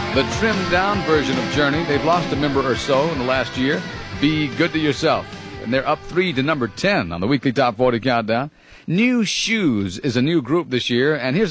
the trimmed-down version of Journey. They've lost a member or so in the last year. Be Good to Yourself. And they're up 3 to number 10 on the weekly Top 40 Countdown. New Shoes is a new group this year, and here's